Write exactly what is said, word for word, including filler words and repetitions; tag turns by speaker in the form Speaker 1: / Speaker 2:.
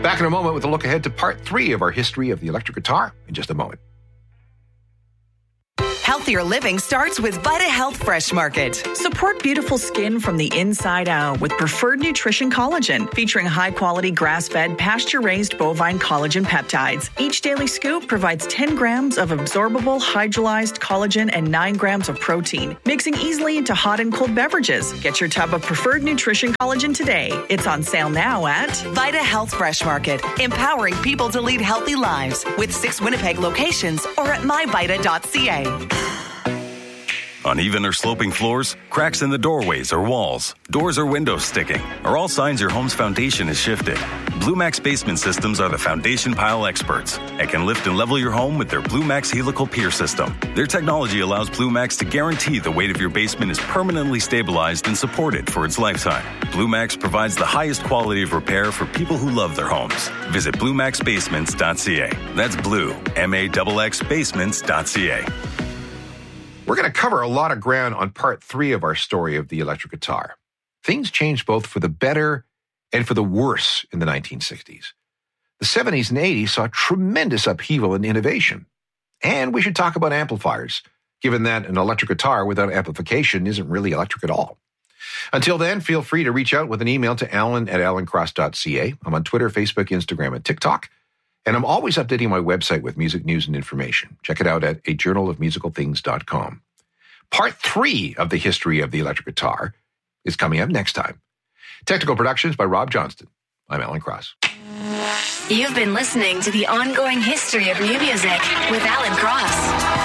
Speaker 1: Back in a moment with a look ahead to part three of our history of the electric guitar in just a moment.
Speaker 2: Healthier living starts with Vita Health Fresh Market. Support beautiful skin from the inside out with Preferred Nutrition Collagen, featuring high-quality grass-fed, pasture-raised bovine collagen peptides. Each daily scoop provides ten grams of absorbable hydrolyzed collagen and nine grams of protein, mixing easily into hot and cold beverages. Get your tub of Preferred Nutrition Collagen today. It's on sale now at Vita Health Fresh Market, empowering people to lead healthy lives with six Winnipeg locations or at my vita dot c a.
Speaker 3: Uneven or sloping floors, cracks in the doorways or walls, doors or windows sticking are all signs your home's foundation is shifted. BlueMax Basement Systems are the foundation pile experts and can lift and level your home with their BlueMax Helical Pier System. Their technology allows BlueMax to guarantee the weight of your basement is permanently stabilized and supported for its lifetime. BlueMax provides the highest quality of repair for people who love their homes. Visit blue max basements dot c a. That's blue, M A X X, basements dot c a.
Speaker 1: We're going to cover a lot of ground on part three of our story of the electric guitar. Things changed both for the better and for the worse in the nineteen sixties. The seventies and eighties saw tremendous upheaval and innovation. And we should talk about amplifiers, given that an electric guitar without amplification isn't really electric at all. Until then, feel free to reach out with an email to alan at alan cross dot c a. I'm on Twitter, Facebook, Instagram, and TikTok. And I'm always updating my website with music news and information. Check it out at a journal of musical things dot com. Part three of the history of the electric guitar is coming up next time. Technical productions by Rob Johnston. I'm Alan Cross.
Speaker 4: You've been listening to the ongoing history of new music with Alan Cross.